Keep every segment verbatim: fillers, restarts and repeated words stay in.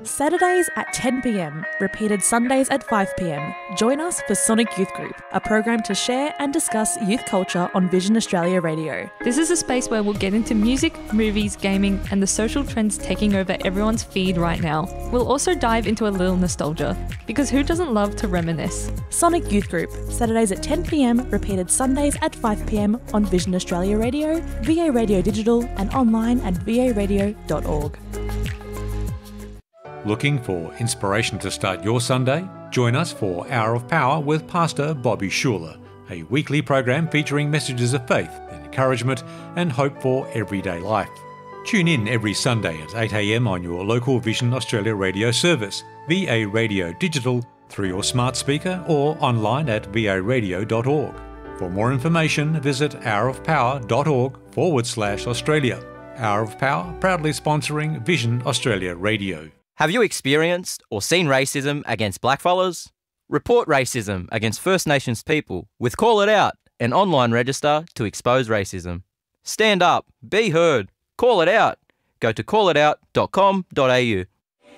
Saturdays at ten p m, repeated Sundays at five p m. Join us for Sonic Youth Group, a program to share and discuss youth culture on Vision Australia Radio. This is a space where we'll get into music, movies, gaming, and the social trends taking over everyone's feed right now. We'll also dive into a little nostalgia, because who doesn't love to reminisce? Sonic Youth Group, Saturdays at ten p m, repeated Sundays at five p m on Vision Australia Radio, V A Radio Digital, and online at v a radio dot org. Looking for inspiration to start your Sunday? Join us for Hour of Power with Pastor Bobby Schuler, a weekly program featuring messages of faith, encouragement and hope for everyday life. Tune in every Sunday at eight a m on your local Vision Australia radio service, V A Radio Digital, through your smart speaker or online at v a radio dot org. For more information, visit hourofpower.org forward slash Australia. Hour of Power proudly sponsoring Vision Australia Radio. Have you experienced or seen racism against blackfellas? Report racism against First Nations people with Call It Out, an online register to expose racism. Stand up, be heard, call it out. Go to call it out dot com dot a u.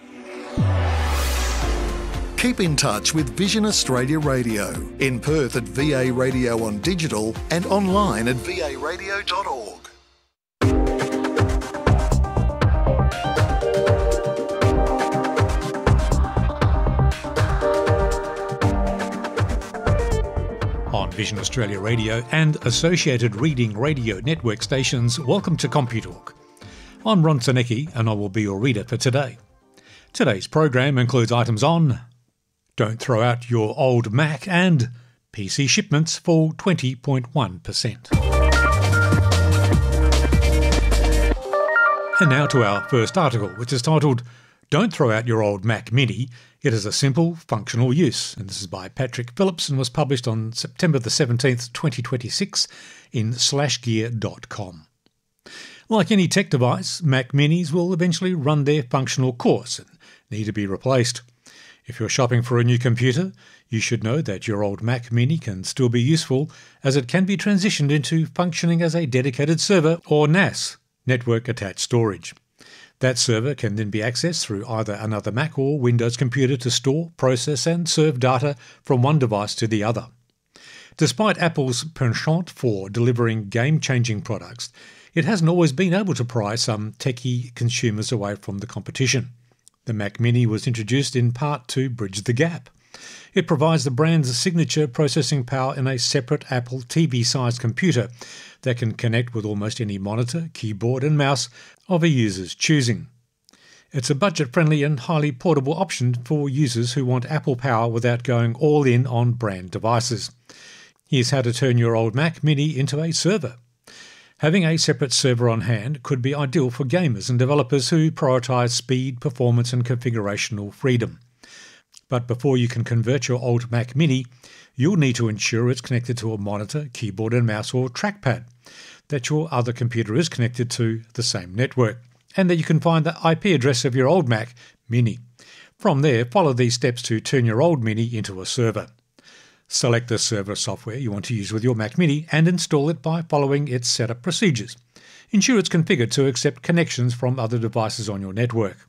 Keep in touch with Vision Australia Radio in Perth at V A Radio on digital and online at v a radio dot org. On Vision Australia Radio and associated Reading Radio Network stations, welcome to CompuTalk. I'm Ron Zanecki and I will be your reader for today. Today's program includes items on Don't Throw Out Your Old Mac and P C shipments fall twenty point one percent. And now to our first article, which is titled Don't Throw Out Your Old Mac Mini, It is a Simple, Functional Use. And this is by Patrick Phillips and was published on September the seventeenth, twenty twenty-six in slash gear dot com. Like any tech device, Mac Minis will eventually run their functional course and need to be replaced. If you're shopping for a new computer, you should know that your old Mac Mini can still be useful, as it can be transitioned into functioning as a dedicated server or N A S, Network Attached Storage. That server can then be accessed through either another Mac or Windows computer to store, process and serve data from one device to the other. Despite Apple's penchant for delivering game-changing products, it hasn't always been able to pry some techie consumers away from the competition. The Mac Mini was introduced in part to bridge the gap. It provides the brand's signature processing power in a separate Apple T V-sized computer that can connect with almost any monitor, keyboard and mouse of a user's choosing. It's a budget-friendly and highly portable option for users who want Apple power without going all in on brand devices. Here's how to turn your old Mac Mini into a server. Having a separate server on hand could be ideal for gamers and developers who prioritise speed, performance and configurational freedom. But before you can convert your old Mac Mini, you'll need to ensure it's connected to a monitor, keyboard and mouse or trackpad, that your other computer is connected to the same network, and that you can find the I P address of your old Mac Mini. From there, follow these steps to turn your old Mini into a server. Select the server software you want to use with your Mac Mini and install it by following its setup procedures. Ensure it's configured to accept connections from other devices on your network.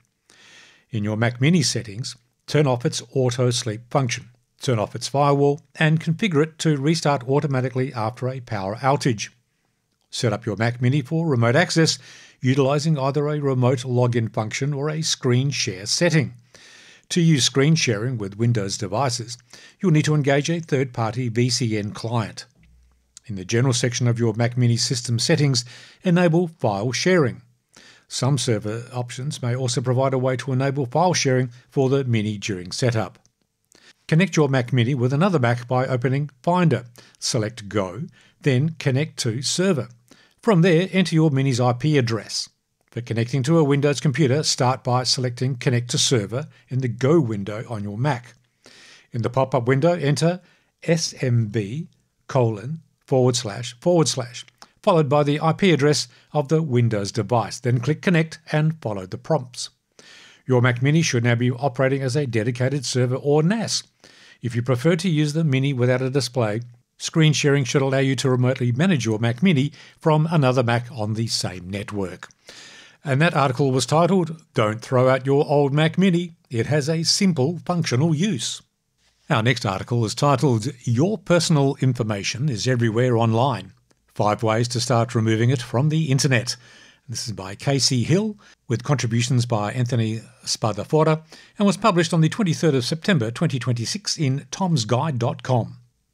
In your Mac Mini settings, turn off its auto sleep function, turn off its firewall and configure it to restart automatically after a power outage. Set up your Mac Mini for remote access, utilising either a remote login function or a screen share setting. To use screen sharing with Windows devices, you'll need to engage a third-party V C N client. In the General section of your Mac Mini system settings, enable file sharing. Some server options may also provide a way to enable file sharing for the Mini during setup. Connect your Mac Mini with another Mac by opening Finder, select Go, then connect to Server. From there, enter your Mini's I P address. For connecting to a Windows computer, start by selecting Connect to Server in the Go window on your Mac. In the pop-up window, enter S M B colon forward slash forward slash, followed by the I P address of the Windows device. Then click Connect and follow the prompts. Your Mac Mini should now be operating as a dedicated server or N A S. If you prefer to use the Mini without a display, screen sharing should allow you to remotely manage your Mac Mini from another Mac on the same network. And that article was titled, Don't Throw Out Your Old Mac Mini, It Has a Simple Functional Use. Our next article is titled, Your Personal Information is Everywhere Online. Five Ways to Start Removing It from the Internet. This is by Casey Hill, with contributions by Anthony Spadafora, and was published on the twenty-third of September twenty twenty-six in toms guide dot com.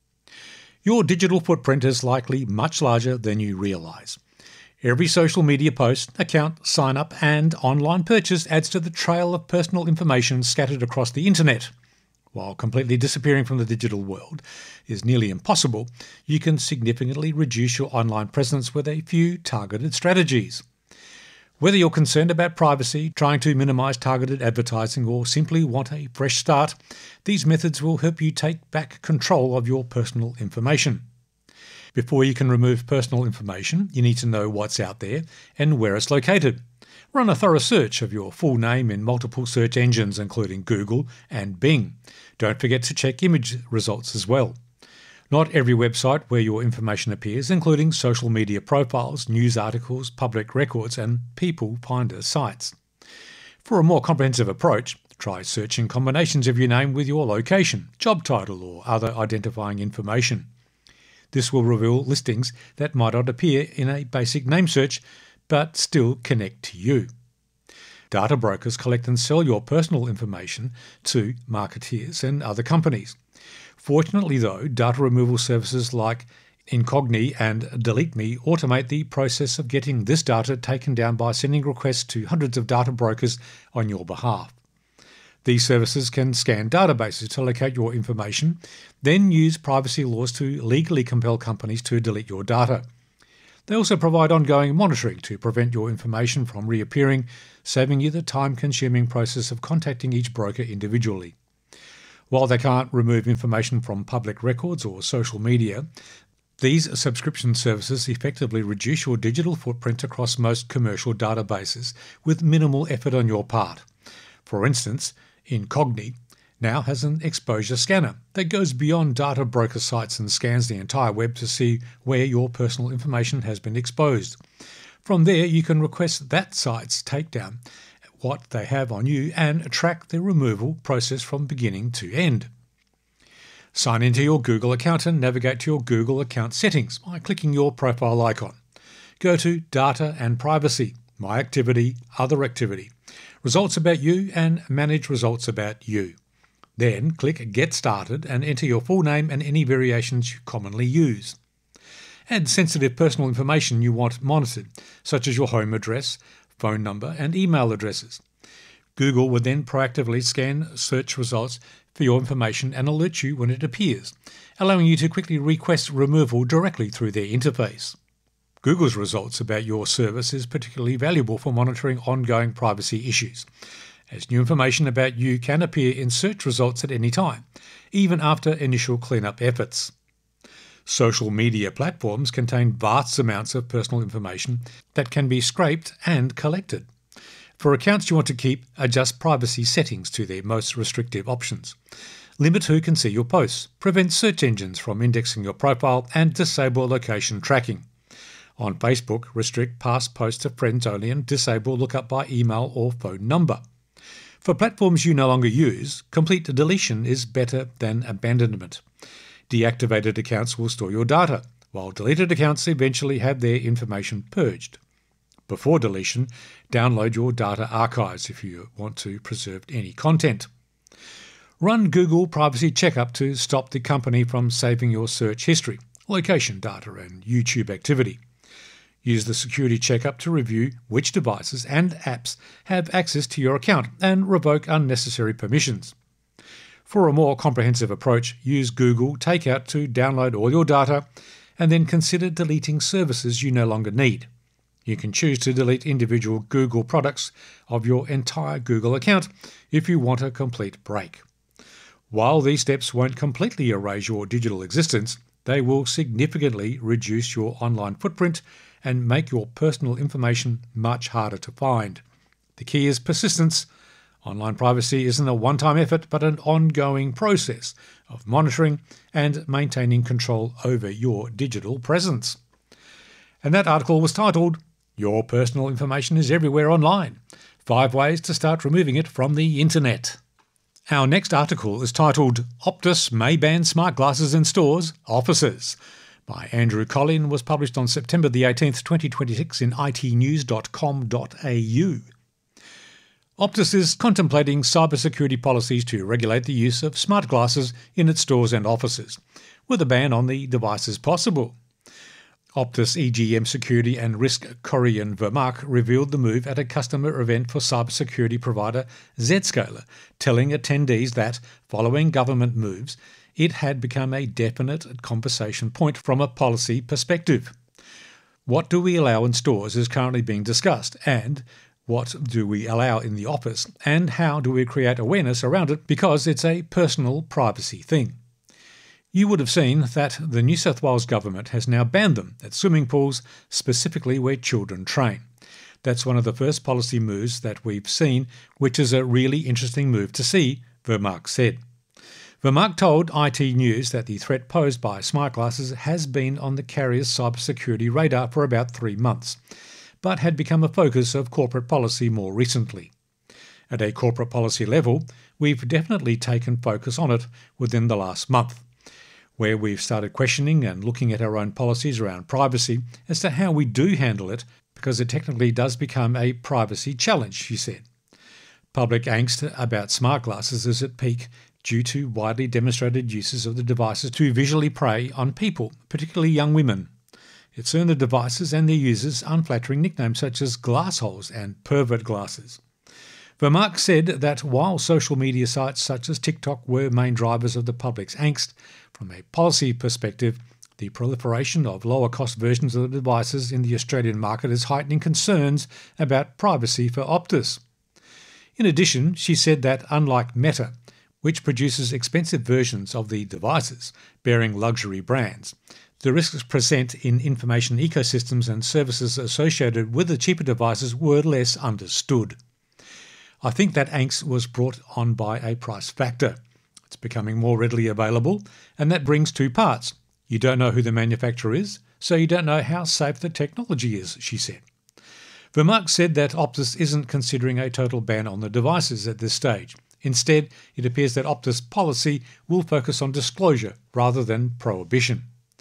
Your digital footprint is likely much larger than you realise. Every social media post, account, sign-up and online purchase adds to the trail of personal information scattered across the internet. While completely disappearing from the digital world is nearly impossible, you can significantly reduce your online presence with a few targeted strategies. Whether you're concerned about privacy, trying to minimise targeted advertising, or simply want a fresh start, these methods will help you take back control of your personal information. Before you can remove personal information, you need to know what's out there and where it's located. Run a thorough search of your full name in multiple search engines, including Google and Bing. Don't forget to check image results as well. Not every website where your information appears, including social media profiles, news articles, public records, and people finder sites. For a more comprehensive approach, try searching combinations of your name with your location, job title, or other identifying information. This will reveal listings that might not appear in a basic name search, but still connect to you. Data brokers collect and sell your personal information to marketeers and other companies. Fortunately though, data removal services like Incogni and DeleteMe automate the process of getting this data taken down by sending requests to hundreds of data brokers on your behalf. These services can scan databases to locate your information, then use privacy laws to legally compel companies to delete your data. They also provide ongoing monitoring to prevent your information from reappearing, saving you the time-consuming process of contacting each broker individually. While they can't remove information from public records or social media, these subscription services effectively reduce your digital footprint across most commercial databases with minimal effort on your part. For instance, Incogni now has an exposure scanner that goes beyond data broker sites and scans the entire web to see where your personal information has been exposed. From there, you can request that site's takedown, what they have on you, and track the removal process from beginning to end. Sign into your Google account and navigate to your Google account settings by clicking your profile icon. Go to Data and Privacy, My Activity, Other Activity, Results About You, and Manage Results About You. Then click Get Started and enter your full name and any variations you commonly use. Add sensitive personal information you want monitored, such as your home address, phone number and email addresses. Google will then proactively scan search results for your information and alert you when it appears, allowing you to quickly request removal directly through their interface. Google's results about your service is particularly valuable for monitoring ongoing privacy issues, as new information about you can appear in search results at any time, even after initial cleanup efforts. Social media platforms contain vast amounts of personal information that can be scraped and collected. For accounts you want to keep, adjust privacy settings to their most restrictive options. Limit who can see your posts, prevent search engines from indexing your profile, and disable location tracking. On Facebook, restrict past posts to friends only and disable lookup by email or phone number. For platforms you no longer use, complete deletion is better than abandonment. Deactivated accounts will store your data, while deleted accounts eventually have their information purged. Before deletion, download your data archives if you want to preserve any content. Run Google Privacy Checkup to stop the company from saving your search history, location data and YouTube activity. Use the Security Checkup to review which devices and apps have access to your account and revoke unnecessary permissions. For a more comprehensive approach, use Google Takeout to download all your data and then consider deleting services you no longer need. You can choose to delete individual Google products of your entire Google account if you want a complete break. While these steps won't completely erase your digital existence, they will significantly reduce your online footprint and make your personal information much harder to find. The key is persistence. Online privacy isn't a one-time effort, but an ongoing process of monitoring and maintaining control over your digital presence. And that article was titled, Your personal information is everywhere online. Five ways to start removing it from the internet. Our next article is titled Optus May Ban Smart Glasses in Stores, Offices by Andrew Collin, was published on September the eighteenth, twenty twenty-six in I T news dot com dot A U. Optus is contemplating cybersecurity policies to regulate the use of smart glasses in its stores and offices, with a ban on the devices possible. Optus E G M Security and Risk Korean Vermark revealed the move at a customer event for cybersecurity provider Zscaler, telling attendees that, following government moves, it had become a definite conversation point from a policy perspective. What do we allow in stores is currently being discussed, and what do we allow in the office, and how do we create awareness around it because it's a personal privacy thing. You would have seen that the New South Wales government has now banned them at swimming pools, specifically where children train. That's one of the first policy moves that we've seen, which is a really interesting move to see, Vermark said. Vermark told I T News that the threat posed by smart glasses has been on the carrier's cybersecurity radar for about three months, but had become a focus of corporate policy more recently. At a corporate policy level, we've definitely taken focus on it within the last month, where we've started questioning and looking at our own policies around privacy as to how we do handle it, because it technically does become a privacy challenge, she said. Public angst about smart glasses is at peak due to widely demonstrated uses of the devices to visually prey on people, particularly young women. It's earned the devices and their users unflattering nicknames such as glassholes and pervert glasses. Vermark said that while social media sites such as TikTok were main drivers of the public's angst, from a policy perspective, the proliferation of lower-cost versions of the devices in the Australian market is heightening concerns about privacy for Optus. In addition, she said that unlike Meta, which produces expensive versions of the devices bearing luxury brands, the risks present in information ecosystems and services associated with the cheaper devices were less understood. I think that angst was brought on by a price factor. It's becoming more readily available, and that brings two parts. You don't know who the manufacturer is, so you don't know how safe the technology is, she said. Vermark said that Optus isn't considering a total ban on the devices at this stage. Instead, it appears that Optus policy will focus on disclosure rather than prohibition.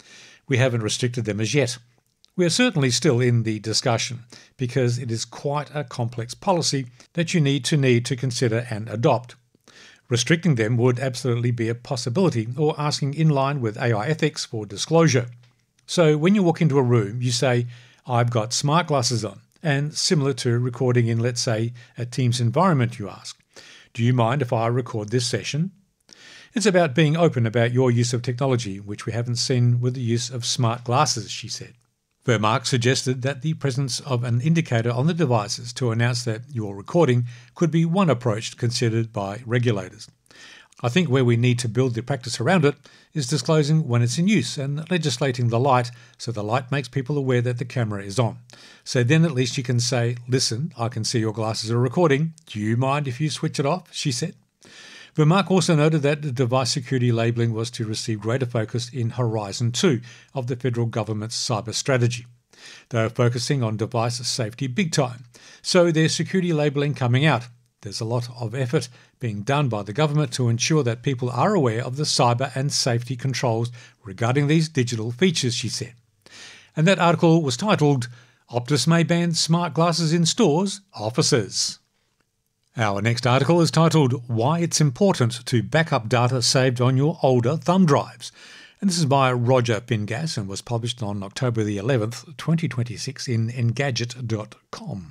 We haven't restricted them as yet. We are certainly still in the discussion because it is quite a complex policy that you need to need to consider and adopt. Restricting them would absolutely be a possibility, or asking in line with A I ethics for disclosure. So when you walk into a room, you say, I've got smart glasses on, and similar to recording in, let's say, a Teams environment, you ask, do you mind if I record this session? It's about being open about your use of technology, which we haven't seen with the use of smart glasses, she said. Vermark suggested that the presence of an indicator on the devices to announce that you're recording could be one approach considered by regulators. I think where we need to build the practice around it is disclosing when it's in use and legislating the light so the light makes people aware that the camera is on. So then at least you can say, listen, I can see your glasses are recording. Do you mind if you switch it off? She said. Vermark also noted that the device security labelling was to receive greater focus in Horizon two of the federal government's cyber strategy. They are focusing on device safety big time, so there's security labelling coming out. There's a lot of effort being done by the government to ensure that people are aware of the cyber and safety controls regarding these digital features, she said. And that article was titled, Optus May Ban Smart Glasses in Stores, Offices. Our next article is titled, Why It's Important to Backup Data Saved on Your Older Thumb Drives. And this is by Roger Fingas and was published on October the eleventh, twenty twenty-six in Engadget dot com.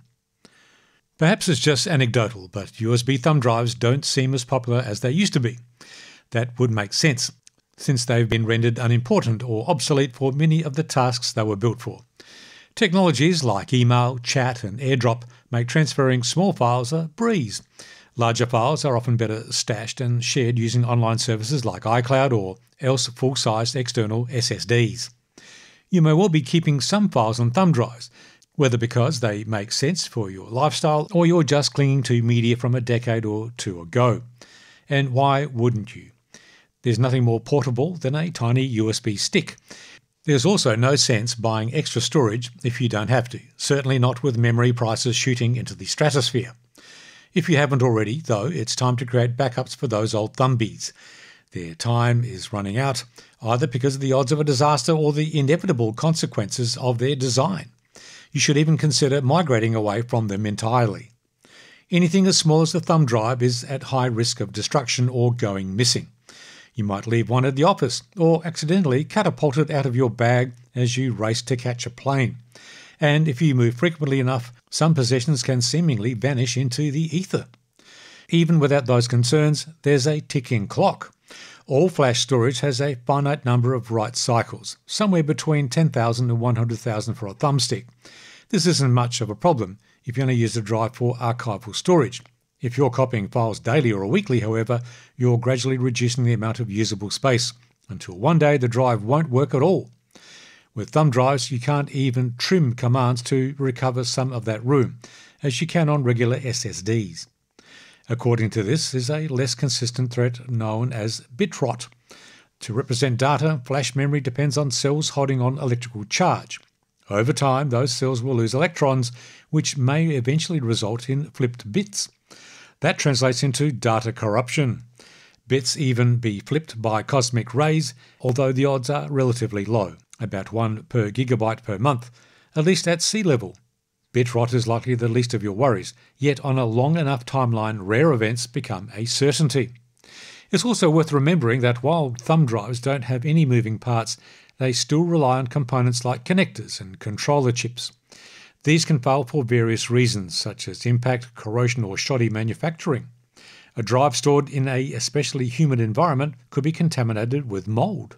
Perhaps it's just anecdotal, but U S B thumb drives don't seem as popular as they used to be. That would make sense, since they've been rendered unimportant or obsolete for many of the tasks they were built for. Technologies like email, chat and AirDrop make transferring small files a breeze. Larger files are often better stashed and shared using online services like iCloud or else full-sized external S S Ds. You may well be keeping some files on thumb drives, whether because they make sense for your lifestyle or you're just clinging to media from a decade or two ago. And why wouldn't you? There's nothing more portable than a tiny U S B stick. There's also no sense buying extra storage if you don't have to, certainly not with memory prices shooting into the stratosphere. If you haven't already, though, it's time to create backups for those old thumbies. Their time is running out, either because of the odds of a disaster or the inevitable consequences of their design. You should even consider migrating away from them entirely. Anything as small as the thumb drive is at high risk of destruction or going missing. You might leave one at the office or accidentally catapult it out of your bag as you race to catch a plane. And if you move frequently enough, some possessions can seemingly vanish into the ether. Even without those concerns, there's a ticking clock. All flash storage has a finite number of write cycles, somewhere between ten thousand and one hundred thousand for a thumbstick. This isn't much of a problem if you only use a drive for archival storage. If you're copying files daily or weekly, however, you're gradually reducing the amount of usable space, until one day the drive won't work at all. With thumb drives, you can't even trim commands to recover some of that room, as you can on regular S S Ds. According to this is a less consistent threat known as bit rot. To represent data, flash memory depends on cells holding on electrical charge. Over time, those cells will lose electrons, which may eventually result in flipped bits. That translates into data corruption. Bits even be flipped by cosmic rays, although the odds are relatively low, about one per gigabyte per month, at least at sea level. Bit rot is likely the least of your worries, yet on a long enough timeline, rare events become a certainty. It's also worth remembering that while thumb drives don't have any moving parts, they still rely on components like connectors and controller chips. These can fail for various reasons, such as impact, corrosion or shoddy manufacturing. A drive stored in a especially humid environment could be contaminated with mould.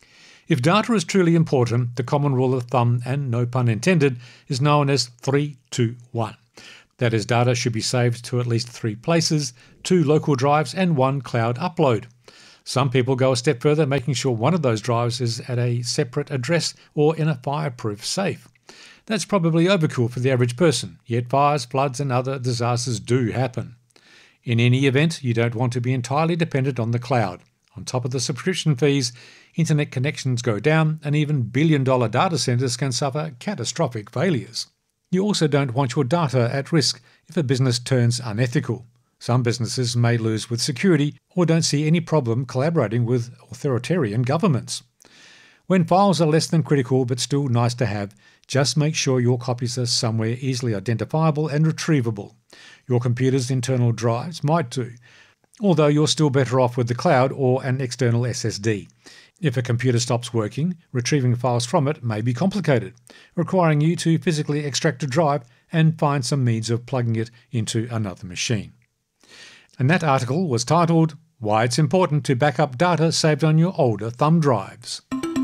If data is truly important, the common rule of thumb, and no pun intended, is known as three two one. That is, data should be saved to at least three places, two local drives and one cloud upload. Some people go a step further, making sure one of those drives is at a separate address or in a fireproof safe. That's probably overkill for the average person, yet fires, floods and other disasters do happen. In any event, you don't want to be entirely dependent on the cloud. On top of the subscription fees, internet connections go down and even billion-dollar data centres can suffer catastrophic failures. You also don't want your data at risk if a business turns unethical. Some businesses may lose with security or don't see any problem collaborating with authoritarian governments. When files are less than critical but still nice to have, just make sure your copies are somewhere easily identifiable and retrievable. Your computer's internal drives might do, although you're still better off with the cloud or an external S S D. If a computer stops working, retrieving files from it may be complicated, requiring you to physically extract a drive and find some means of plugging it into another machine. And that article was titled, Why It's Important to Back Up Data Saved on Your Older Thumb Drives.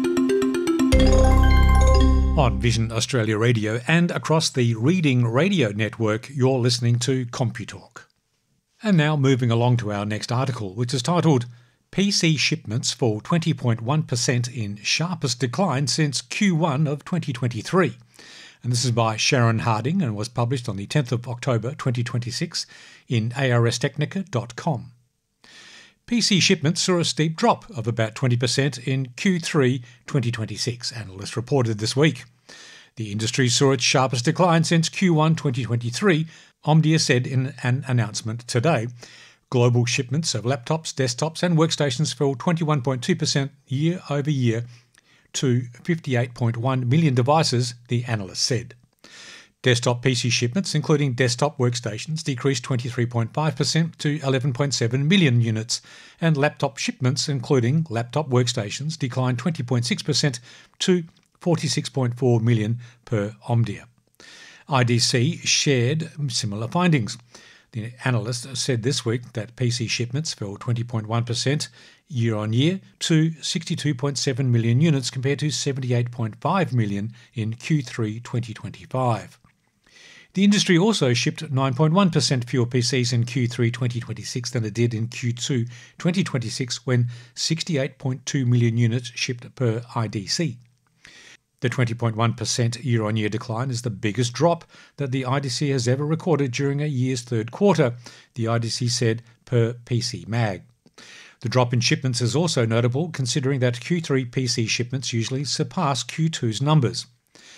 On Vision Australia Radio and across the Reading Radio Network, you're listening to CompuTalk. And now moving along to our next article, which is titled P C Shipments Fall twenty point one percent in Sharpest Decline Since Q one of twenty twenty-three. And this is by Sharon Harding and was published on the tenth of October twenty twenty-six in A R S Technica dot com. P C shipments saw a steep drop of about twenty percent in Q three twenty twenty-six, analysts reported this week. The industry saw its sharpest decline since Q one twenty twenty-three, Omdia said in an announcement today. Global shipments of laptops, desktops and workstations fell twenty-one point two percent year over year to fifty-eight point one million devices, the analyst said. Desktop P C shipments, including desktop workstations, decreased twenty-three point five percent to eleven point seven million units, and laptop shipments, including laptop workstations, declined twenty point six percent to forty-six point four million per Omdia. I D C shared similar findings. The analyst said this week that P C shipments fell twenty point one percent year on year to sixty-two point seven million units compared to seventy-eight point five million in Q three twenty twenty-five. The industry also shipped nine point one percent fewer P Cs in Q three twenty twenty-six than it did in Q two twenty twenty-six, when sixty-eight point two million units shipped per I D C. The twenty point one percent year-on-year decline is the biggest drop that the I D C has ever recorded during a year's third quarter, the I D C said per P C Mag. The drop in shipments is also notable considering that Q three P C shipments usually surpass Q two's numbers.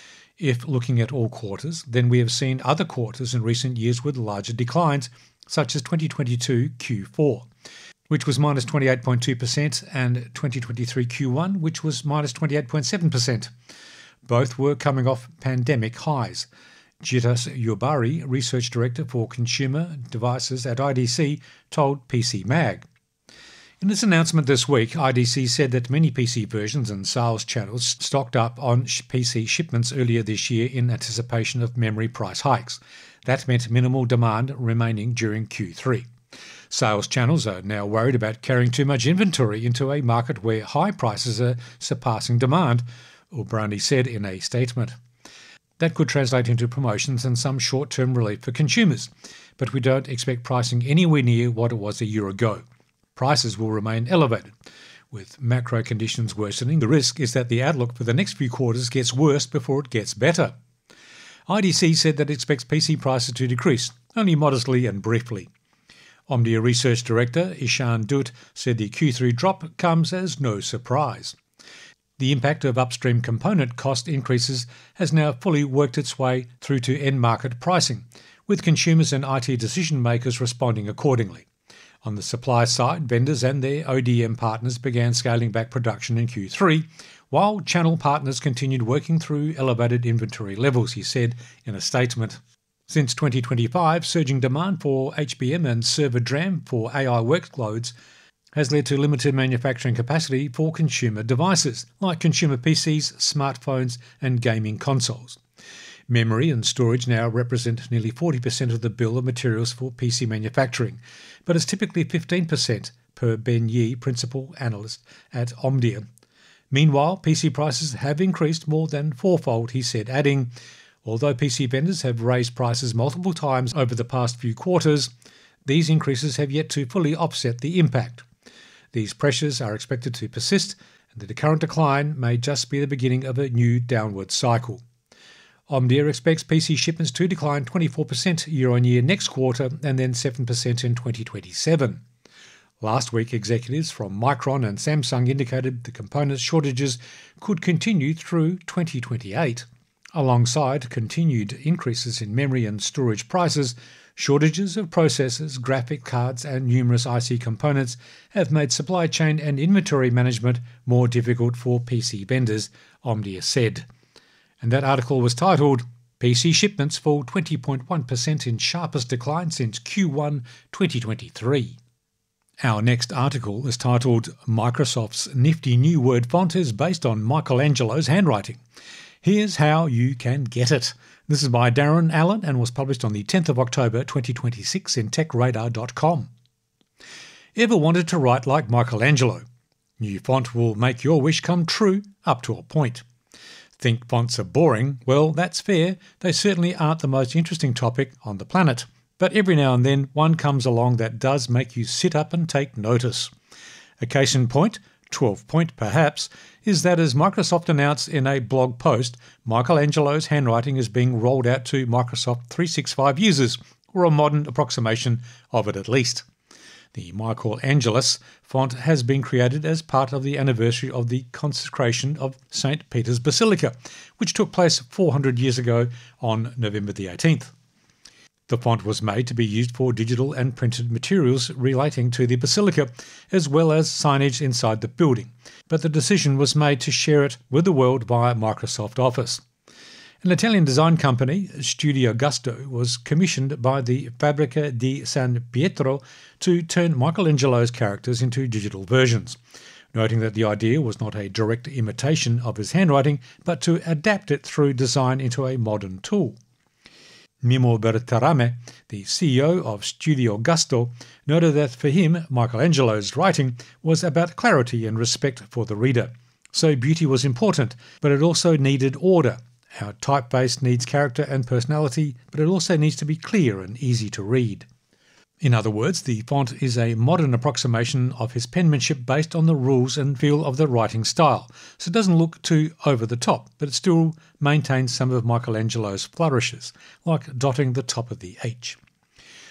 If looking at all quarters, then we have seen other quarters in recent years with larger declines, such as twenty twenty-two Q four, which was minus twenty-eight point two percent, and twenty twenty-three Q one, which was minus twenty-eight point seven percent. Both were coming off pandemic highs. Jitas Yubari, Research Director for Consumer Devices at I D C, told P C Mag. In its announcement this week, I D C said that many P C versions and sales channels stocked up on P C shipments earlier this year in anticipation of memory price hikes. That meant minimal demand remaining during Q three. Sales channels are now worried about carrying too much inventory into a market where high prices are surpassing demand, Ubrani said in a statement. That could translate into promotions and some short-term relief for consumers, but we don't expect pricing anywhere near what it was a year ago. Prices will remain elevated. With macro conditions worsening, the risk is that the outlook for the next few quarters gets worse before it gets better. I D C said that it expects P C prices to decrease, only modestly and briefly. Omdia Research Director Ishan Dutt said the Q three drop comes as no surprise. The impact of upstream component cost increases has now fully worked its way through to end-market pricing, with consumers and I T decision makers responding accordingly. On the supply side, vendors and their O D M partners began scaling back production in Q three, while channel partners continued working through elevated inventory levels, he said in a statement. Since twenty twenty-five, surging demand for H B M and server DRAM for A I workloads has led to limited manufacturing capacity for consumer devices, like consumer P Cs, smartphones and gaming consoles. Memory and storage now represent nearly forty percent of the bill of materials for P C manufacturing, but is typically fifteen percent per Ben Yi, principal analyst at Omdia. Meanwhile, P C prices have increased more than fourfold, he said, adding, although P C vendors have raised prices multiple times over the past few quarters, these increases have yet to fully offset the impact. These pressures are expected to persist, and the current decline may just be the beginning of a new downward cycle. Omdia expects P C shipments to decline twenty-four percent year-on-year next quarter and then seven percent in twenty twenty-seven. Last week, executives from Micron and Samsung indicated the component shortages could continue through twenty twenty-eight. Alongside continued increases in memory and storage prices, shortages of processors, graphic cards and numerous I C components have made supply chain and inventory management more difficult for P C vendors, Omdia said. And that article was titled, P C Shipments Fall twenty point one percent in Sharpest Decline Since Q one twenty twenty-three. Our next article is titled, Microsoft's nifty new Word font is based on Michelangelo's handwriting. Here's how you can get it. This is by Darren Allen and was published on the tenth of October twenty twenty-six in tech radar dot com. Ever wanted to write like Michelangelo? New font will make your wish come true up to a point. Think fonts are boring? Well, that's fair. They certainly aren't the most interesting topic on the planet. But every now and then one comes along that does make you sit up and take notice. A case in point, twelve point perhaps, is that as Microsoft announced in a blog post, Michelangelo's handwriting is being rolled out to Microsoft three sixty-five users, or a modern approximation of it at least. The Michelangelos font has been created as part of the anniversary of the consecration of Saint Peter's Basilica, which took place four hundred years ago on November the eighteenth. The font was made to be used for digital and printed materials relating to the Basilica, as well as signage inside the building, but the decision was made to share it with the world via Microsoft Office. An Italian design company, Studio Gusto, was commissioned by the Fabbrica di San Pietro to turn Michelangelo's characters into digital versions, noting that the idea was not a direct imitation of his handwriting, but to adapt it through design into a modern tool. Mimmo Bertarame, the C E O of Studio Gusto, noted that for him, Michelangelo's writing was about clarity and respect for the reader. So beauty was important, but it also needed order. Our typeface needs character and personality, but it also needs to be clear and easy to read. In other words, the font is a modern approximation of his penmanship based on the rules and feel of the writing style, so it doesn't look too over the top, but it still maintains some of Michelangelo's flourishes, like dotting the top of the H.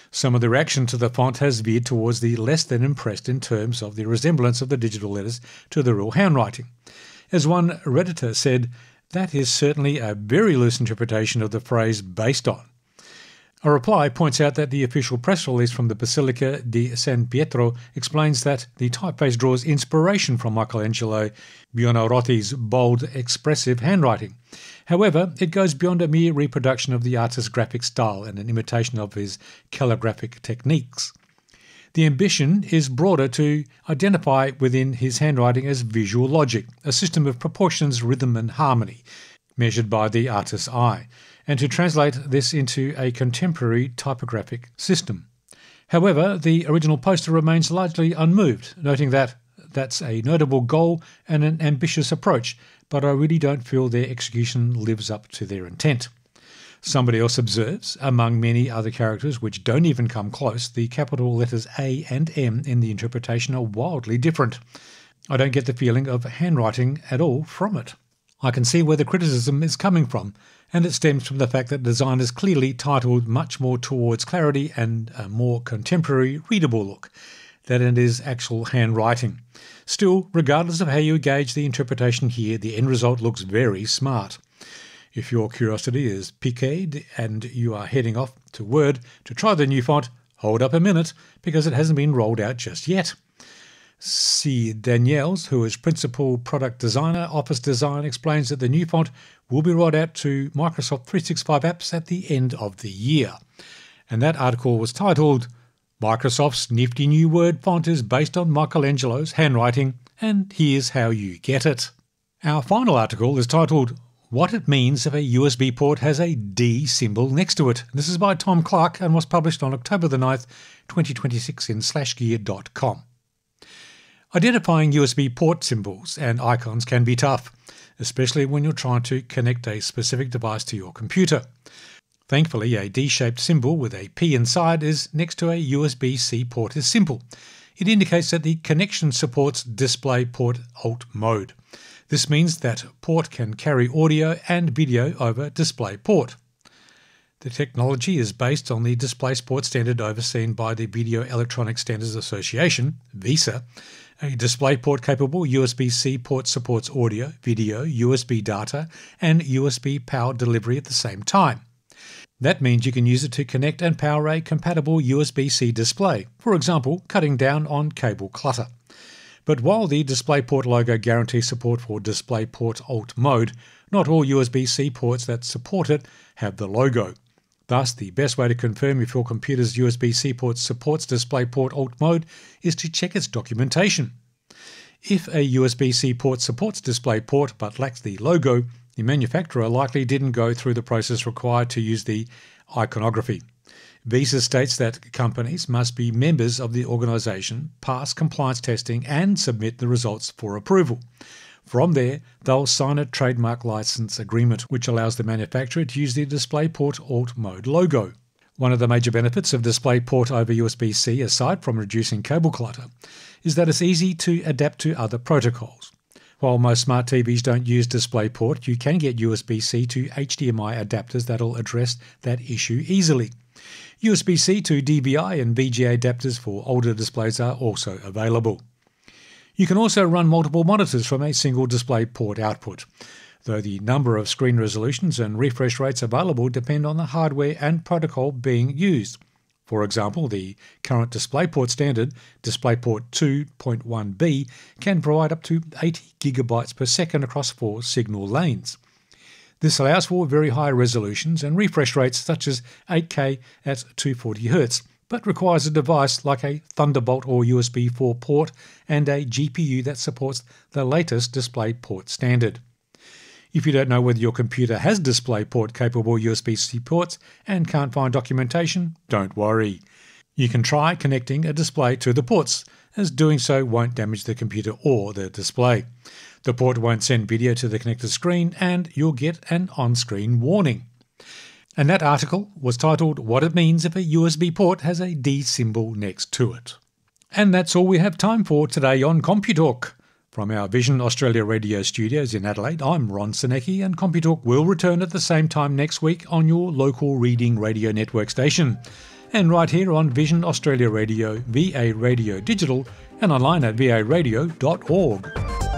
Some of the reaction to the font has veered towards the less than impressed in terms of the resemblance of the digital letters to the real handwriting. As one Redditor said, that is certainly a very loose interpretation of the phrase based on. A reply points out that the official press release from the Basilica di San Pietro explains that the typeface draws inspiration from Michelangelo Buonarroti's bold, expressive handwriting. However, it goes beyond a mere reproduction of the artist's graphic style and an imitation of his calligraphic techniques. The ambition is broader to identify within his handwriting as visual logic, a system of proportions, rhythm and harmony, measured by the artist's eye, and to translate this into a contemporary typographic system. However, the original poster remains largely unmoved, noting that that's a notable goal and an ambitious approach, but I really don't feel their execution lives up to their intent. Somebody else observes, among many other characters which don't even come close, the capital letters A and M in the interpretation are wildly different. I don't get the feeling of handwriting at all from it. I can see where the criticism is coming from, and it stems from the fact that design is clearly titled much more towards clarity and a more contemporary, readable look than it is actual handwriting. Still, regardless of how you gauge the interpretation here, the end result looks very smart. If your curiosity is piqued and you are heading off to Word to try the new font, hold up a minute because it hasn't been rolled out just yet. C. Daniels, who is Principal Product Designer, Office Design, explains that the new font will be rolled out to Microsoft three sixty-five apps at the end of the year. And that article was titled, Microsoft's nifty new Word font is based on Michelangelo's handwriting, and here's how you get it. Our final article is titled, What It Means If a U S B Port Has a D Symbol Next to It. This is by Tom Clark and was published on October the ninth, twenty twenty-six in slash gear dot com. Identifying U S B port symbols and icons can be tough, especially when you're trying to connect a specific device to your computer. Thankfully, a D-shaped symbol with a P inside is next to a U S B C port is simple. It indicates that the connection supports DisplayPort Alt mode. This means that port can carry audio and video over DisplayPort. The technology is based on the DisplayPort standard overseen by the Video Electronic Standards Association, VESA. A DisplayPort-capable U S B-C port supports audio, video, U S B data, and U S B power delivery at the same time. That means you can use it to connect and power a compatible U S B-C display, for example, cutting down on cable clutter. But while the DisplayPort logo guarantees support for DisplayPort Alt mode, not all U S B-C ports that support it have the logo. Thus, the best way to confirm if your computer's U S B-C port supports DisplayPort Alt mode is to check its documentation. If a U S B-C port supports DisplayPort but lacks the logo, the manufacturer likely didn't go through the process required to use the iconography. VESA states that companies must be members of the organisation, pass compliance testing and submit the results for approval. From there, they'll sign a trademark license agreement which allows the manufacturer to use the DisplayPort Alt mode logo. One of the major benefits of DisplayPort over U S B-C, aside from reducing cable clutter, is that it's easy to adapt to other protocols. While most smart T Vs don't use DisplayPort, you can get U S B-C to H D M I adapters that'll address that issue easily. U S B-C to D V I and V G A adapters for older displays are also available. You can also run multiple monitors from a single DisplayPort output, though the number of screen resolutions and refresh rates available depend on the hardware and protocol being used. For example, the current DisplayPort standard, DisplayPort two point one B, can provide up to eighty gigabytes per second across four signal lanes. This allows for very high resolutions and refresh rates such as eight K at two hundred forty hertz, but requires a device like a Thunderbolt or U S B four port and a G P U that supports the latest DisplayPort standard. If you don't know whether your computer has DisplayPort-capable U S B-C ports and can't find documentation, don't worry. You can try connecting a display to the ports, as doing so won't damage the computer or the display. The port won't send video to the connected screen and you'll get an on-screen warning. And that article was titled What It Means If a U S B Port Has a D Symbol Next to It. And that's all we have time for today on CompuTalk. From our Vision Australia radio studios in Adelaide, I'm Ron Sinecki, and CompuTalk will return at the same time next week on your local Reading Radio Network station. and right here on Vision Australia Radio, V A Radio Digital, and online at v a radio dot org.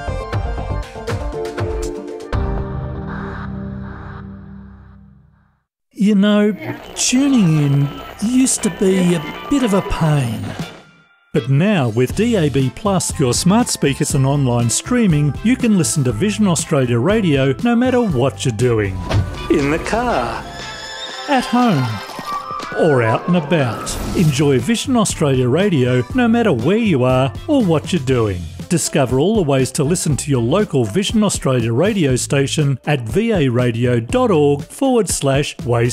You know, tuning in used to be a bit of a pain. But now, with D A B Plus, your smart speakers and online streaming, you can listen to Vision Australia Radio no matter what you're doing. In the car, at home, or out and about. Enjoy Vision Australia Radio no matter where you are or what you're doing. Discover all the ways to listen to your local Vision Australia radio station at v a radio dot org forward slash ways